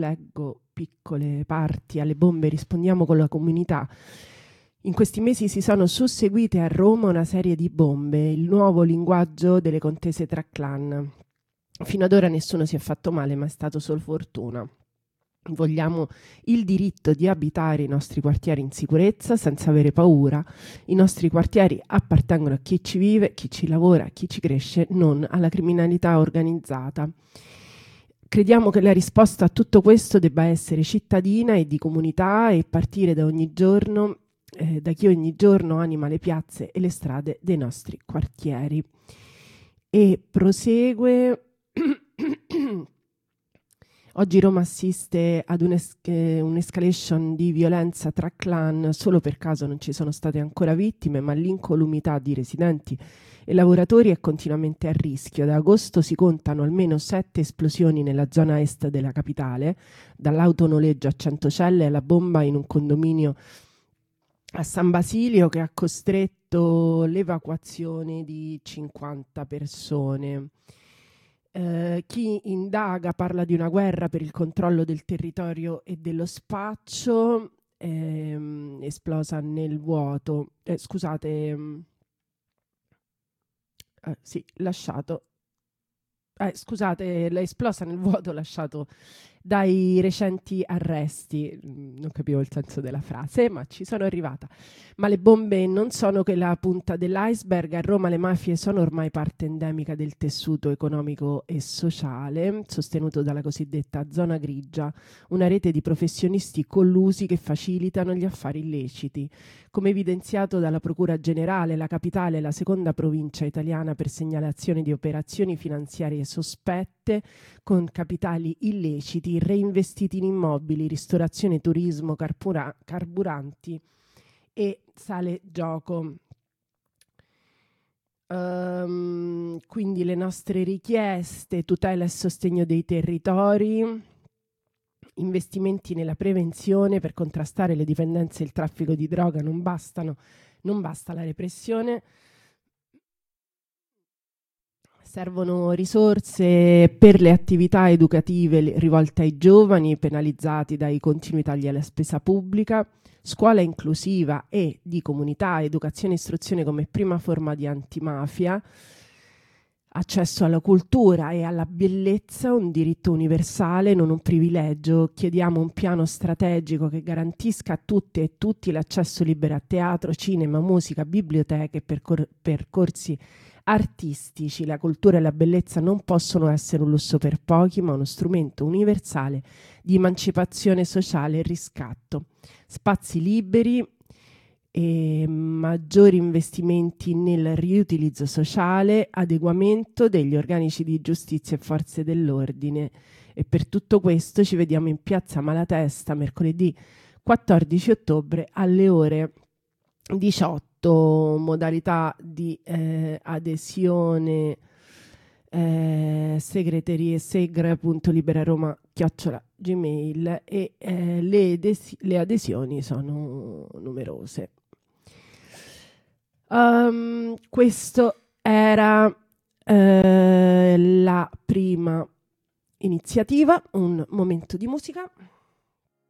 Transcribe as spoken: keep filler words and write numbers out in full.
leggo piccole parti, alle bombe rispondiamo con la comunità. In questi mesi si sono susseguite a Roma una serie di bombe, il nuovo linguaggio delle contese tra clan. Fino ad ora nessuno si è fatto male, ma è stato solo fortuna. Vogliamo il diritto di abitare i nostri quartieri in sicurezza, senza avere paura. I nostri quartieri appartengono a chi ci vive, chi ci lavora, chi ci cresce, non alla criminalità organizzata. Crediamo che la risposta a tutto questo debba essere cittadina e di comunità e partire da ogni giorno, eh, da chi ogni giorno anima le piazze e le strade dei nostri quartieri. E prosegue... Oggi Roma assiste ad un'es- eh, un'escalation di violenza tra clan, solo per caso non ci sono state ancora vittime, ma l'incolumità di residenti e lavoratori è continuamente a rischio. Da agosto si contano almeno sette esplosioni nella zona est della capitale, dall'autonoleggio a Centocelle alla bomba in un condominio a San Basilio che ha costretto l'evacuazione di cinquanta persone. Uh, chi indaga parla di una guerra per il controllo del territorio e dello spaccio, ehm, esplosa nel vuoto. Eh, scusate, ehm, eh, sì, lasciato. Eh, scusate, l'è esplosa nel vuoto lasciato dai recenti arresti. Non capivo il senso della frase, ma ci sono arrivata. Ma le bombe non sono che la punta dell'iceberg. A Roma le mafie sono ormai parte endemica del tessuto economico e sociale, sostenuto dalla cosiddetta zona grigia, una rete di professionisti collusi che facilitano gli affari illeciti. Come evidenziato dalla Procura Generale, la capitale è la seconda provincia italiana per segnalazione di operazioni finanziarie sospette con capitali illeciti reinvestiti in immobili, ristorazione, turismo, carpura- carburanti e sale gioco. Um, quindi le nostre richieste: tutela e sostegno dei territori, investimenti nella prevenzione per contrastare le dipendenze e il traffico di droga. Non bastano, non basta la repressione. Servono risorse per le attività educative rivolte ai giovani penalizzati dai continui tagli alla spesa pubblica, scuola inclusiva e di comunità, educazione e istruzione come prima forma di antimafia, accesso alla cultura e alla bellezza, un diritto universale, non un privilegio. Chiediamo un piano strategico che garantisca a tutte e tutti l'accesso libero a teatro, cinema, musica, biblioteche e percor- percorsi artistici. La cultura e la bellezza non possono essere un lusso per pochi, ma uno strumento universale di emancipazione sociale e riscatto. Spazi liberi e maggiori investimenti nel riutilizzo sociale, adeguamento degli organici di giustizia e forze dell'ordine. E per tutto questo ci vediamo in piazza Malatesta mercoledì quattordici ottobre alle ore diciotto. Modalità di eh, adesione eh, segreterie segre.liberaroma chiocciola gmail e eh, le, desi- le adesioni sono numerose. Um, questo era eh, la prima iniziativa, un momento di musica.